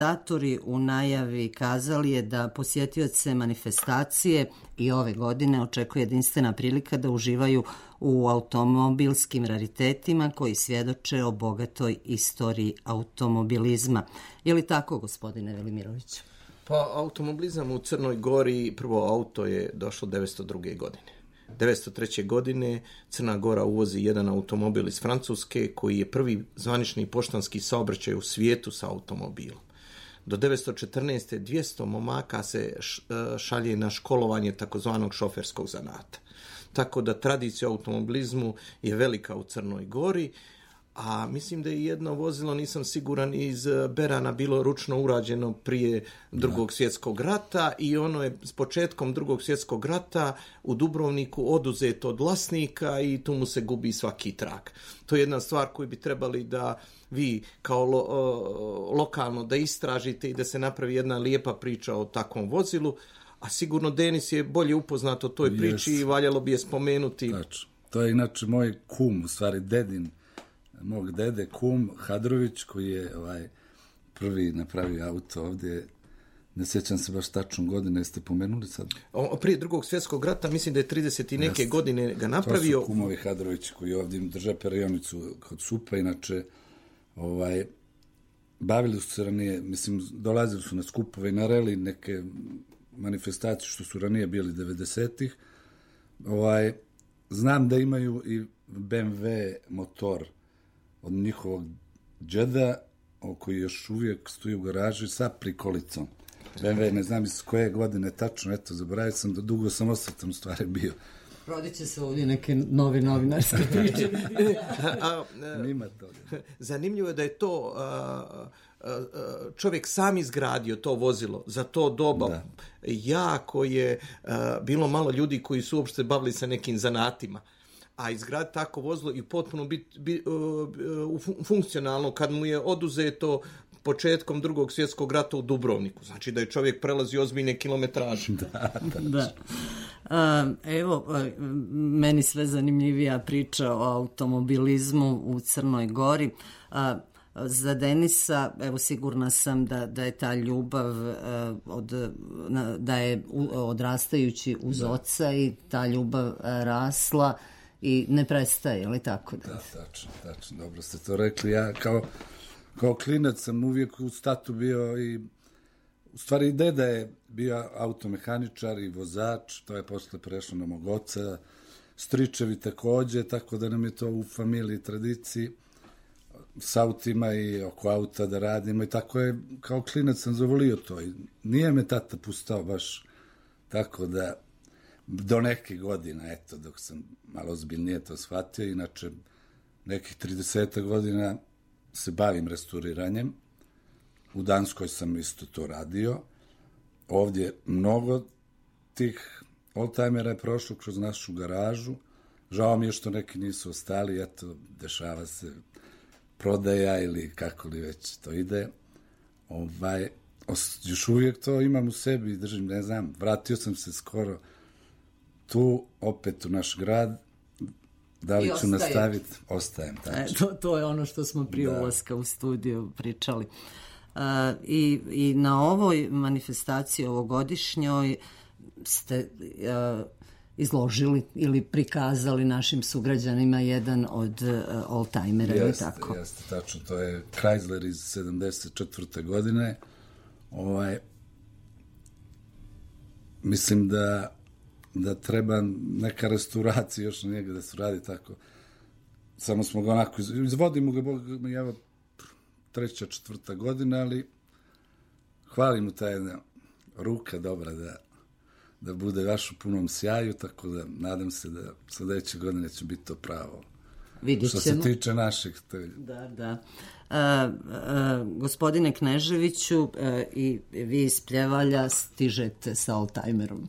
Organizatori u najavi kazali je da posjetioce manifestacije i ove godine očekuje jedinstvena prilika da uživaju u automobilskim raritetima koji svjedoče o bogatoj istoriji automobilizma. Je li tako, gospodine Velimiroviću? Pa automobilizam u Crnoj Gori, prvo auto je došlo 902. godine. 903. godine Crna Gora uvozi jedan automobil iz Francuske koji je prvi zvanični poštanski saobraćaj u svijetu sa automobilom. Do 914. 200 momaka se šalje na školovanje takozvanog šoferskog zanata. Tako da tradicija u automobilizmu je velika u Crnoj Gori, a mislim da je jedno vozilo, nisam siguran, iz Berana bilo ručno urađeno prije Drugog svjetskog rata i ono je s početkom Drugog svjetskog rata u Dubrovniku oduzeto od vlasnika i tu mu se gubi svaki trag. To je jedna stvar koju bi trebali da vi kao lokalno da istražite i da se napravi jedna lijepa priča o takvom vozilu, a sigurno Denis je bolje upoznat o toj priči i valjalo bi je spomenuti. Znači, to je inače moj kum, u stvari dedin, mog dede, kum Hadrović, koji je prvi napravio auto ovdje. Ne sjećam se baš tačno godine, jeste pomenuli sad? Prije Drugog svjetskog rata, mislim da je 30 i neke godine ga napravio. To su kumovi Hadrović koji ovdje drže perionicu kod Supa, inače bavili su se ranije, mislim, dolazili su na skupove i na reli neke manifestacije što su ranije bili 90-ih. Znam da imaju i BMW motor od njihovog džeda, koji još uvijek stoji u garaži sa prikolicom. BMW, ne znam iz koje godine tačno, eto, zaboravio sam da dugo sam osvrtan u stvari bio. Rodit će se ovdje neke nove novinarske priče. Nima toga. Zanimljivo je da je to čovjek sam izgradio to vozilo za to doba. Da. Jako je bilo malo ljudi koji su uopšte bavili sa nekim zanatima. A izgraditi tako vozilo i potpuno biti funkcionalno kad mu je oduzeto početkom Drugog svjetskog rata u Dubrovniku. Znači da je čovjek prelazio ozbiljne kilometraže. Da. Evo, meni sve zanimljivija priča o automobilizmu u Crnoj Gori. Za Denisa, evo, sigurna sam da je ta ljubav da je odrastajući uz oca i ta ljubav rasla i ne prestaje, ali tako? Da, tačno, dobro ste to rekli. Ja kao klinac sam uvijek u statu bio i u stvari i deda je bio automehaničar i vozač, to je posle prešlo na mog oca, stričevi takođe, tako da nam je to u familiji tradiciji s autima i oko auta da radimo i tako je, kao klinac sam zavolio to i nije me tata pustao baš tako da do neke godina, eto, dok sam malo ozbiljnije to shvatio, inače nekih 30 godina se bavim restauriranjem. U Danskoj sam isto to radio. Ovdje mnogo tih oldtimera je prošlo kroz našu garažu. Žao mi je što neki nisu ostali, eto, dešava se prodaja ili kako li već to ide. Još uvijek to imam u sebi, držim, ne znam, vratio sam se skoro tu, opet u naš grad, da li ću nastaviti? Ostajem. To je ono što smo prije ulaska u studiju pričali. I na ovoj manifestaciji ovogodišnjoj ste izložili ili prikazali našim sugrađanima jedan od oldtimera, ili tako? Jeste, tačno, to je Chrysler iz 74. godine. Mislim da treba neka restauracija još na njega da se radi tako. Samo smo ga onako izvodimo ga, evo, 3. 4. godina, ali hvalim mu ta jedna ruka dobra da bude vaš u punom sjaju, tako da nadam se da sljedeće godine će biti to pravo. Vidjet ćemo. Što se tiče naših. Da. Gospodine Kneževiću, i vi iz Pljevalja stižete sa oldtimerom.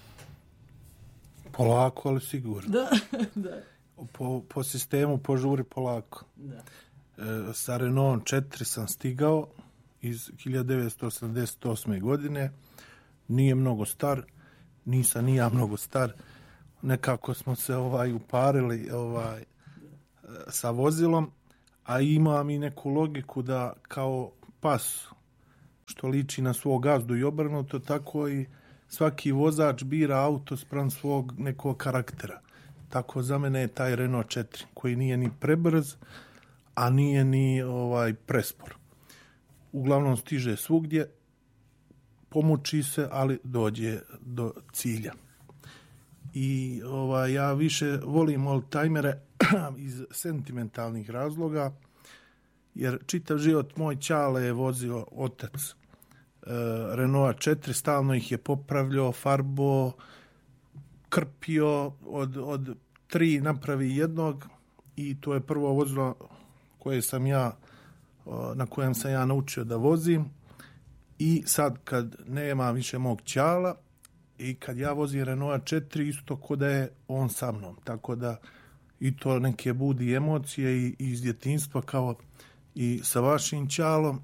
Polako, ali sigurno. Da. Po sistemu požuri polako. Da. Sa Renault 4 sam stigao iz 1988. godine. Nije mnogo star, nisam ni ja mnogo star. Nekako smo se uparili sa vozilom, a imam i neku logiku da kao pas što liči na svog gazdu i obrnuto, tako i svaki vozač bira auto spram svog nekog karaktera. Tako za mene je taj Renault 4, koji nije ni prebrz, a nije ni prespor. Uglavnom stiže svugdje, pomuči se, ali dođe do cilja. I ja više volim oldtimere iz sentimentalnih razloga, jer čitav život moj ćale je vozio otac Renault 4, stalno ih je popravljao, farbo, krpio, od 3 napravi jednog, i to je prvo vozilo na kojem sam ja naučio da vozim. I sad kad nema više mog ćala i kad ja vozim Renault 4, isto ko da je on sa mnom. Tako da i to neke budi emocije i iz djetinjstva, kao i sa vašim ćalom.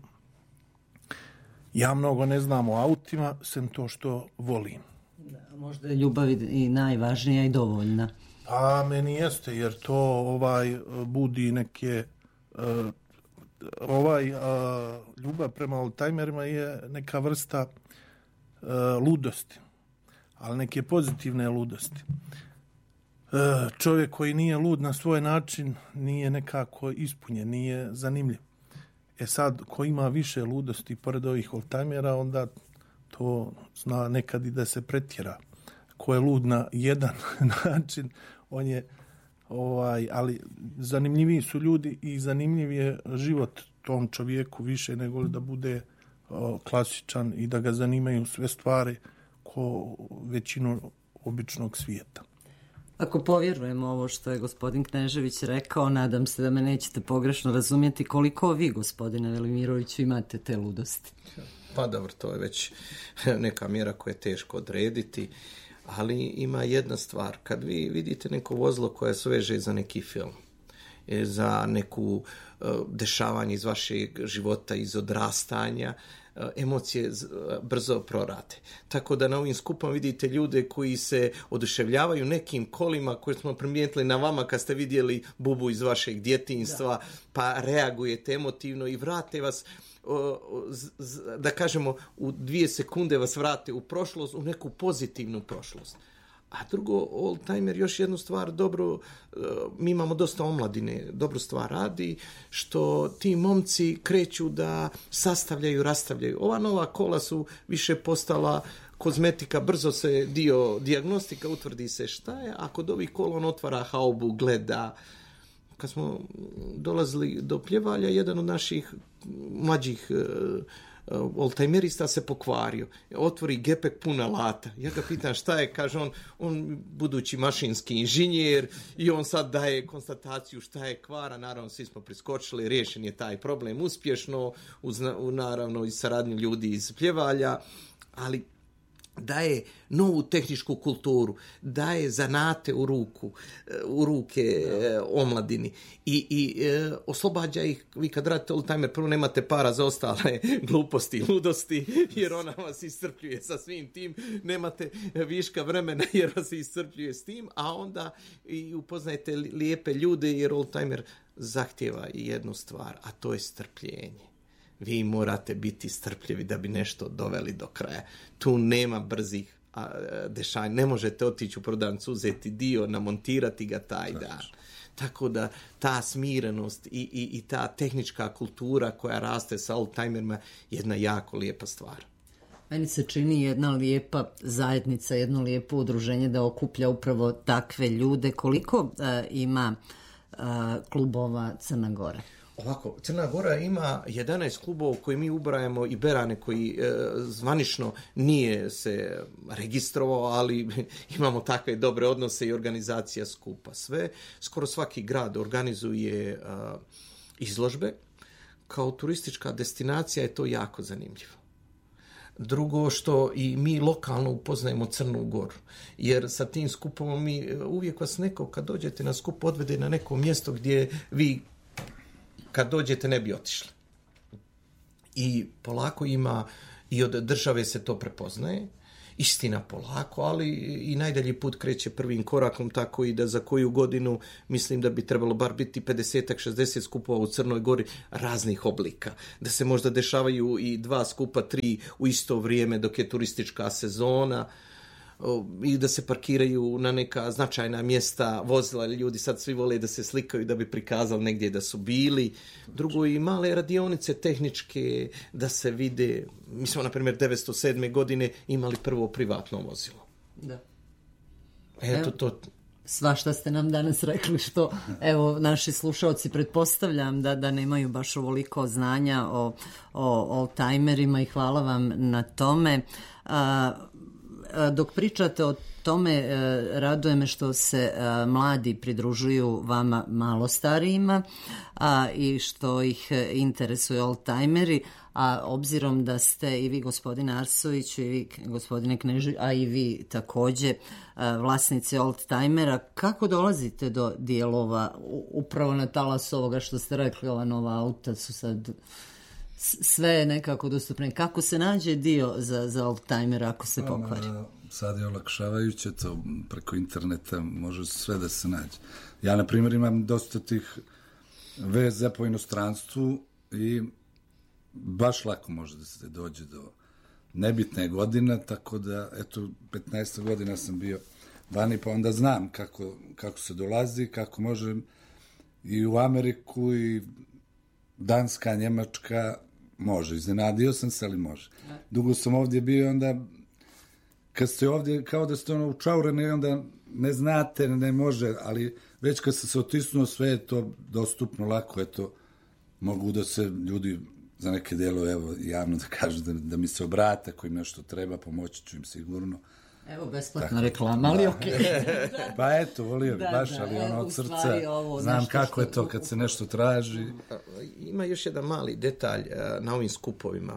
Ja mnogo ne znam o autima, sem to što volim. Da, možda je ljubav i najvažnija i dovoljna. Pa meni jeste, jer to budi neke ljubav prema oldtimerima je neka vrsta ludosti, ali neke pozitivne ludosti. Čovjek koji nije lud na svoj način nije nekako ispunjen, nije zanimljiv. Sad, ko ima više ludosti pored ovih oldtimera, onda to zna nekad i da se pretjera. Ko je lud na jedan način, on je ali zanimljiviji su ljudi i zanimljiv je život tom čovjeku više nego da bude klasičan i da ga zanimaju sve stvari ko većinu običnog svijeta. Ako povjerujemo ovo što je gospodin Knežević rekao, nadam se da me nećete pogrešno razumjeti, koliko vi, gospodine Velimiroviću, imate te ludosti? Pa dobro, to je već neka mjera koja je teško odrediti, ali ima jedna stvar. Kad vi vidite neko vozilo koje se veže za neki film, za neku dešavanje iz vašeg života, iz odrastanja, emocije brzo prorade. Tako da na ovim skupom vidite ljude koji se oduševljavaju nekim kolima koje smo primijetili na vama kad ste vidjeli bubu iz vašeg djetinjstva, pa reagujete emotivno i vrate vas, da kažemo, u 2 sekunde vas vrate u prošlost, u neku pozitivnu prošlost. A drugo, oldtimer, još jednu stvar dobro, mi imamo dosta omladine, dobru stvar radi, što ti momci kreću da sastavljaju, rastavljaju. Ova nova kola su više postala kozmetika, brzo se dio dijagnostika, utvrdi se šta je, a kod ovih kola on otvara haubu, gleda. Kad smo dolazili do Pljevalja, jedan od naših mlađih oldtimerista se pokvario. Otvori gepek pun alata. Ja ga pitam šta je, kaže on budući mašinski inženjer i on sad daje konstataciju šta je kvara. Naravno, svi smo priskočili, riješen je taj problem uspješno, naravno i saradnju ljudi iz Pljevalja, ali daje novu tehničku kulturu, daje zanate u ruke omladini i oslobađa ih. Vi kad radite oldtimer, prvo nemate para za ostale gluposti i ludosti, jer ona vas iscrpljuje sa svim tim, nemate viška vremena jer vas iscrpljuje s tim, a onda i upoznajete lijepe ljude, jer oldtimer zahtjeva i jednu stvar, a to je strpljenje. Vi morate biti strpljivi da bi nešto doveli do kraja. Tu nema brzih dešanja. Ne možete otići u prodavnicu, uzeti dio, namontirati ga taj dan. Tako da ta smirenost i ta tehnička kultura koja raste sa oldtimerima je jedna jako lijepa stvar. Meni se čini jedna lijepa zajednica, jedno lijepo udruženje da okuplja upravo takve ljude. Koliko ima klubova Crna Gora? Ovako, Crna Gora ima 11 klubova koji mi ubrajamo i Berane koji zvanično nije se registrovao, ali imamo takve dobre odnose i organizacija skupa. Skoro svaki grad organizuje izložbe. Kao turistička destinacija je to jako zanimljivo. Drugo, što i mi lokalno upoznajemo Crnu Goru, jer sa tim skupom uvijek vas neko kad dođete na skup odvede na neko mjesto gdje vi kad dođete ne bi otišli. I polako ima, i od države se to prepoznaje, Istina polako, ali i najdalji put kreće prvim korakom, tako i da za koju godinu mislim da bi trebalo bar biti 50-60 skupova u Crnoj Gori raznih oblika. Da se možda dešavaju i 2 skupa, 3 u isto vrijeme dok je turistička sezona, i da se parkiraju na neka značajna mjesta vozila. Ljudi sad svi vole da se slikaju da bi prikazali negdje da su bili. Drugo, i male radionice tehničke da se vide. Mi smo, na primjer, 1907. godine imali prvo privatno vozilo. Da. Eto to. Svašta ste nam danas rekli što, evo, naši slušalci pretpostavljam da nemaju baš ovoliko znanja o oldtimerima i hvala vam na tome. Dok pričate o tome, raduje me što se mladi pridružuju vama malo starijima i što ih interesuju oldtimeri, a obzirom da ste i vi, gospodine Arsović, i vi, gospodine Knežević, a i vi također vlasnici oldtimera, kako dolazite do dijelova upravo na talas ovoga što ste rekli, ova nova auta su sad sve je nekako dostupno. Kako se nađe dio za oldtimer ako se pokvari? Sad je olakšavajuće to, preko interneta može sve da se nađe. Ja, na primjer, imam dosta tih veza po inostranstvu i baš lako može da se dođe do nebitne godina, tako da, eto, 15 godina sam bio vani, pa onda znam kako se dolazi, kako možem i u Ameriku i Danska, Njemačka, može. Iznenadio sam se, ali može. Dugo sam ovdje bio, onda kad ste ovdje, kao da ste učaureni, onda ne znate, ne može, ali već kad se otisnuo, sve je to dostupno, lako, eto, mogu da se ljudi za neke delove, evo, javno da kažu da mi se obrate, ako im nešto treba, pomoći ću im sigurno. Evo, besplatna reklama, ali okej. Pa eto, volio bi baš, ali ono od srca, znam kako je to kad se nešto traži. Ima još jedan mali detalj na ovim skupovima.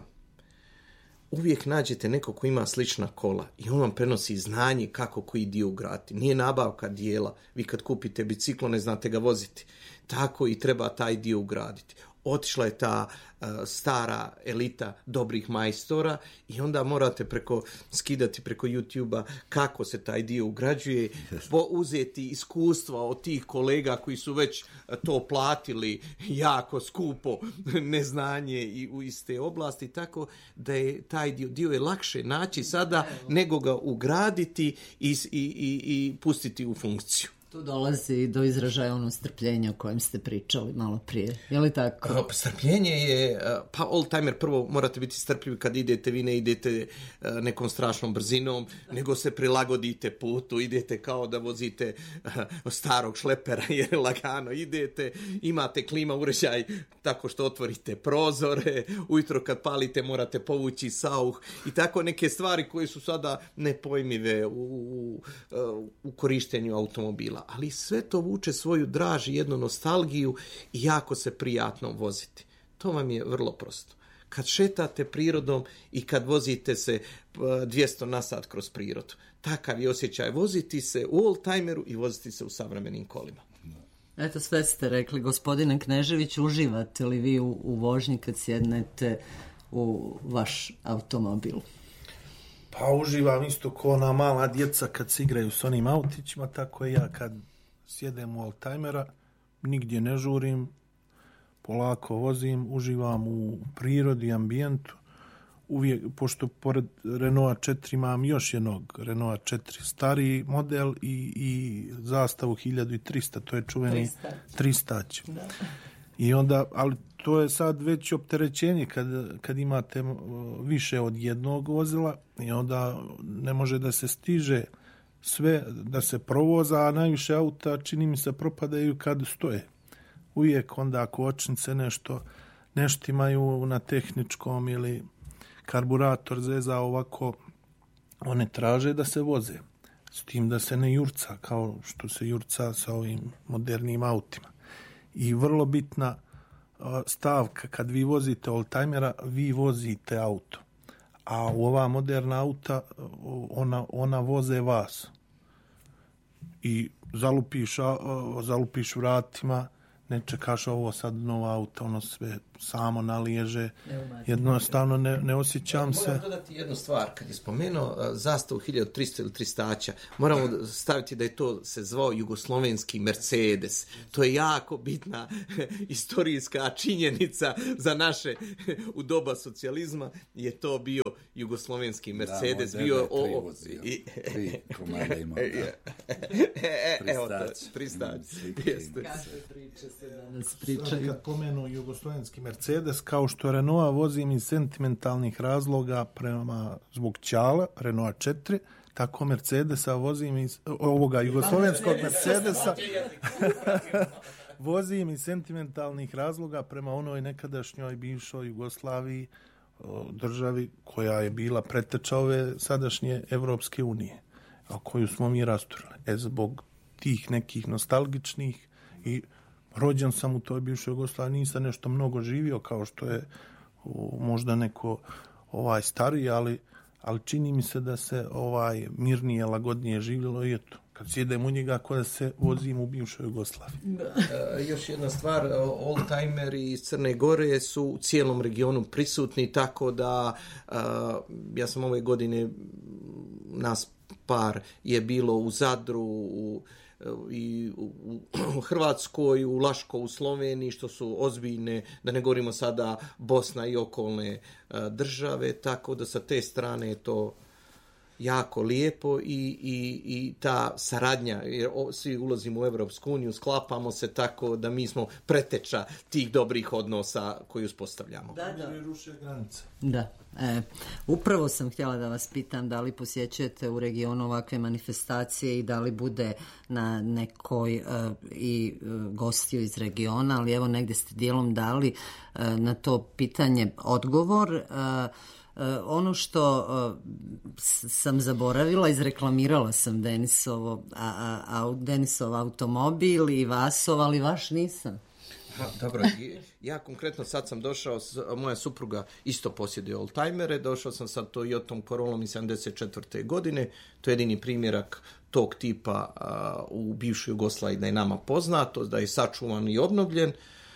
Uvijek nađete neko ko ima slična kola i on vam prenosi znanje kako koji dio ugraditi. Nije nabavka dijela. Vi kad kupite biciklo ne znate ga voziti. Tako i treba taj dio ugraditi. Otišla je ta stara elita dobrih majstora i onda morate skidati preko YouTube-a kako se taj dio ugrađuje, uzeti iskustva od tih kolega koji su već to platili jako skupo neznanje i u iste oblasti, tako da je taj dio je lakše naći sada nego ga ugraditi i pustiti u funkciju. Tu dolazi do izražaja ono strpljenja o kojem ste pričali malo prije, je li tako? Strpljenje je, pa oldtimer prvo morate biti strpljivi kad idete, vi ne idete nekom strašnom brzinom, nego se prilagodite putu, idete kao da vozite starog šlepera jer lagano idete, imate klima uređaj tako što otvorite prozore, ujutro kad palite morate povući sauh i tako neke stvari koje su sada nepojmive u korištenju automobila. Ali sve to vuče svoju draž i jednu nostalgiju i jako se prijatno voziti. To vam je vrlo prosto. Kad šetate prirodom i kad vozite se 200 na sat kroz prirodu. Takav je osjećaj voziti se u oldtimeru i voziti se u savremenim kolima. Eto, sve ste rekli. Gospodine Knežević, uživate li vi u vožnji kad sjednete u vaš automobil? Pa uživam isto ko ona mala djeca kad se igraju s onim autićima, tako i ja kad sjedem u oldtimera, nigdje ne žurim, polako vozim, uživam u prirodi, ambijentu. Uvijek, pošto pored Renaulta 4 imam još jednog Renaulta 4 stariji model i zastavu 1300, to je čuveni 300. I onda, ali to je sad već opterećenje kad imate više od jednog vozila i onda ne može da se stiže sve, da se provoza, a najviše auta čini mi se propadaju kad stoje. Uvijek onda kočnice nešto imaju na tehničkom ili karburator zeza ovako, one traže da se voze. S tim da se ne jurca kao što se jurca sa ovim modernim autima. I vrlo bitna stavka, kad vi vozite oldtimera, vi vozite auto. A u ova moderna auta, ona voze vas. I zalupiš vratima, ne čekaš ovo sad nova auto, ono sve samo naliježe. Jednostavno ne osjećam se. Moram dodati jednu stvar, kad je spomenuo zastavu 1300 ili 300, moramo staviti da je to se zvao jugoslovenski Mercedes. To je jako bitna istorijska činjenica za naše u doba socijalizma, je to bio jugoslovenski Mercedes. Da, bio tri komada imao. Evo to, pristać. Kakve priče se danas pričaju. Kad pomenu jugoslovenski Mercedes, kao što Renaulta vozim iz sentimentalnih razloga zbog ćala, Renault 4, tako Mercedesa vozim iz ovoga jugoslovenskog Mercedesa vozim iz sentimentalnih razloga prema onoj nekadašnjoj bivšoj Jugoslaviji, državi koja je bila preteča ove sadašnje Evropske unije, a koju smo mi rasturili. Zbog tih nekih nostalgičnih i rođen sam u toj bivšoj Jugoslaviji, nisam nešto mnogo živio kao što je možda neko stariji, ali čini mi se da se mirnije, lagodnije živjelo i eto, kad sjedem u njega kao da se vozim u bivšoj Jugoslaviji. Još jedna stvar, oldtimeri iz Crne Gore su u cijelom regionu prisutni, tako da ja sam ove godine, nas par je bilo u Zadru, i u Hrvatskoj, u Laško, u Sloveniji, što su ozbiljne, da ne govorimo sada Bosna i okolne države, tako da sa te strane je to jako lijepo i ta saradnja, jer svi ulazimo u Evropsku uniju, sklapamo se tako da mi smo preteča tih dobrih odnosa koji uspostavljamo. Da. Upravo sam htjela da vas pitam da li posjećujete u regionu ovakve manifestacije i da li bude na nekoj i gostiju iz regiona, ali evo negdje ste dijelom dali na to pitanje odgovor. Ono što sam zaboravila, izreklamirala sam Denisov automobil i Vasov, ali vaš nisam. Dobro, ja konkretno sad sam došao, moja supruga isto posjeduje oldtimere, došao sam sa Toyotom Corollom iz 74. godine, to je jedini primjerak tog tipa u bivšoj Jugoslaviji da je nama poznato, da je sačuvan i obnovljen.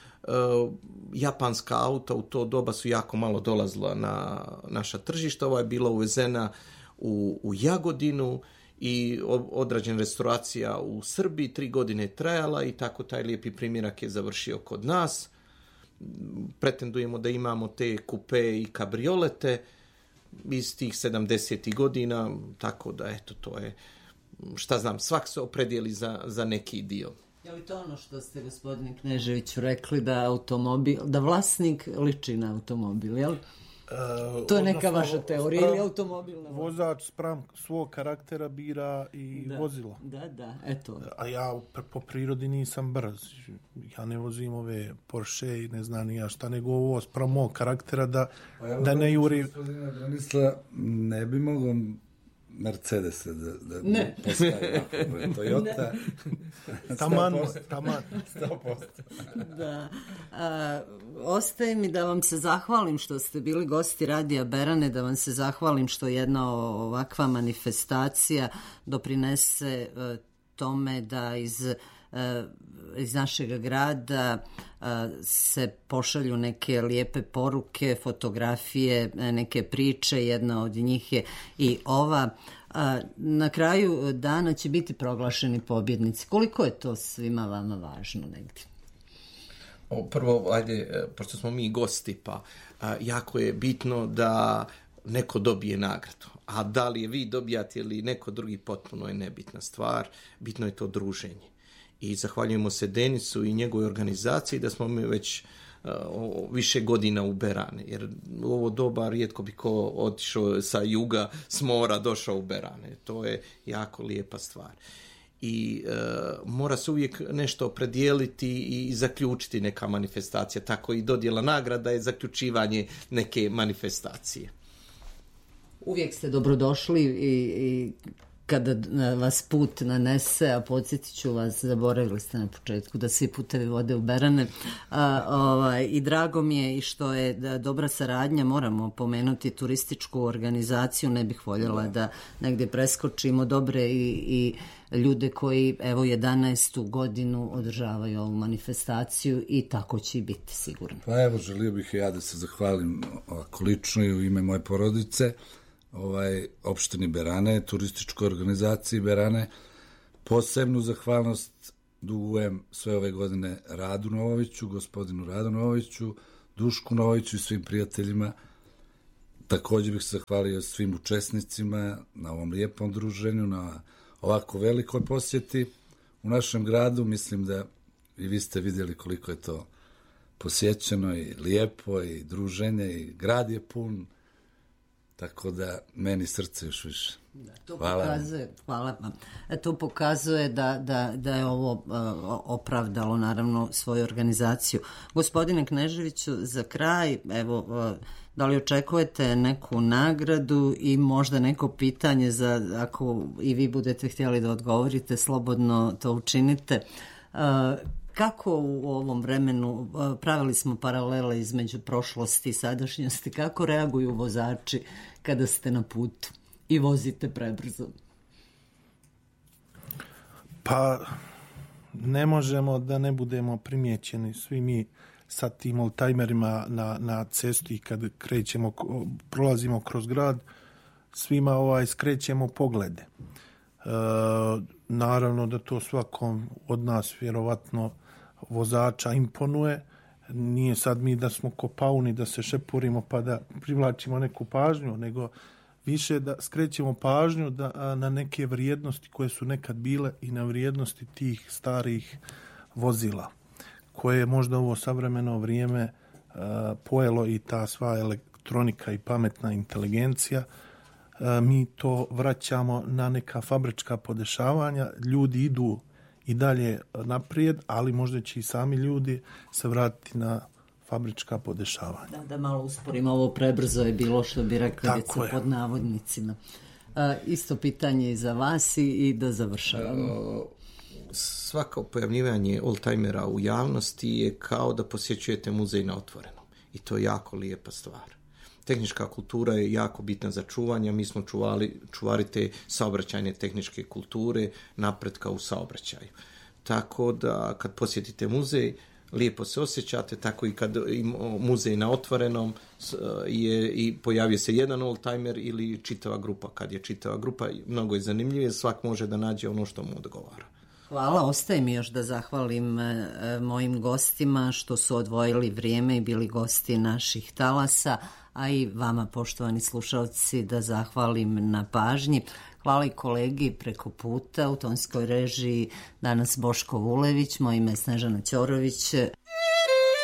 Japanska auta u to doba su jako malo dolazila na naša tržišta, ova je bila uvezena u Jagodinu i odrađena restauracija u Srbiji, 3 godine je trajala i tako taj lijepi primjerak je završio kod nas. Pretendujemo da imamo te kupe i kabriolete iz tih 70. godina, tako da eto, to je, šta znam, svak se opredijeli za neki dio. Je li to ono što ste, gospodine Kneževiću, rekli da vlasnik liči na automobil, jel? To je neka vaša teorija ili automobilna? Vozač spram svog karaktera bira i vozilo. Da, eto. A ja po prirodi nisam brz. Ja ne vozim ove Porsche i ne znam ni ja šta, nego ovo spram mog karaktera da ne juri. Ne bi mogao Mercedese da postavi Toyota. Taman. 100%. Da. Ostaje mi da vam se zahvalim što ste bili gosti Radija Berane, da vam se zahvalim što jedna ovakva manifestacija doprinese tome da iz našeg grada se pošalju neke lijepe poruke, fotografije, neke priče, jedna od njih je i ova. Na kraju dana će biti proglašeni pobjednici. Koliko je to svima vama važno negdje? Prvo, ajde, pošto smo mi gosti, pa jako je bitno da neko dobije nagradu. A da li je vi dobijate ili neko drugi, potpuno je nebitna stvar. Bitno je to druženje. I zahvaljujemo se Denisu i njegovoj organizaciji da smo mi već više godina u Berane, jer u ovo doba rijetko bi ko otišao sa juga, s mora, došao u Berane. To je jako lijepa stvar. I mora se uvijek nešto predijeliti i zaključiti neka manifestacija. Tako i dodjela nagrada je zaključivanje neke manifestacije. Uvijek ste dobrodošli i kada vas put nanese, a podsjetit ću vas, zaboravili ste na početku da svi putevi vode u Berane, i drago mi je i što je dobra saradnja, moramo pomenuti turističku organizaciju, ne bih voljela da negdje preskočimo dobre i ljude koji evo 11. godinu održavaju ovu manifestaciju i tako će i biti sigurno. Pa evo, želio bih i ja da se zahvalim ovako lično i u ime moje porodice, opštini Berane, turističkoj organizaciji Berane. Posebnu zahvalnost dugujem sve ove godine Radu Novoviću, gospodinu Radu Novoviću, Dušku Novoviću i svim prijateljima. Također bih se zahvalio svim učesnicima na ovom lijepom druženju, na ovako velikoj posjeti u našem gradu. Mislim da i vi ste vidjeli koliko je to posjećeno i lijepo i druženje i grad je pun, tako da meni srce još više. Hvala vam. To pokazuje da je ovo opravdalo naravno svoju organizaciju. Gospodine Kneževiću, za kraj, evo, da li očekujete neku nagradu i možda neko pitanje za, ako i vi budete htjeli da odgovorite, slobodno to učinite. Kako u ovom vremenu, pravili smo paralele između prošlosti i sadašnjosti, kako reaguju vozači kada ste na putu i vozite prebrzo? Pa ne možemo da ne budemo primijećeni svi mi sa tim oldtimerima na cesti kad prolazimo kroz grad, svima skrećemo poglede. Naravno da to svakom od nas vjerovatno vozača imponuje. Nije sad mi da smo ko pauni da se šepurimo pa da privlačimo neku pažnju, nego više da skrećemo pažnju na neke vrijednosti koje su nekad bile i na vrijednosti tih starih vozila, koje je možda u ovo savremeno vrijeme pojelo i ta sva elektronika i pametna inteligencija. Mi to vraćamo na neka fabrička podešavanja, ljudi idu i dalje naprijed, ali možda će i sami ljudi se vratiti na fabrička podešavanja. Da malo usporimo, ovo prebrzo je bilo, što bi rekli djeca pod navodnicima. Isto pitanje i za vas i da završavamo. Svako pojavljivanje oldtimera u javnosti je kao da posjećujete muzej na otvorenom. I to je jako lijepa stvar. Tehnička kultura je jako bitna za čuvanje. Mi smo čuvari te saobraćajne tehničke kulture, napretka u saobraćaju. Tako da kad posjetite muzej, lijepo se osjećate, tako i kad muzej na otvorenom i pojavio se jedan oldtimer ili čitava grupa. Kad je čitava grupa, mnogo je zanimljivije, svak može da nađe ono što mu odgovara. Hvala, ostaje mi još da zahvalim mojim gostima što su odvojili vrijeme i bili gosti naših talasa, a i vama, poštovani slušalci, da zahvalim na pažnji. Hvala i kolegi preko puta u tonskoj režiji, danas Boško Vulević, moje ime je Snežana Ćorović.